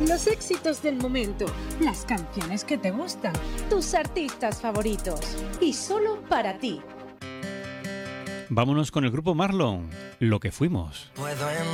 Los éxitos del momento, las canciones que te gustan, tus artistas favoritos y solo para ti. Vámonos con el grupo Marlon, Lo que fuimos.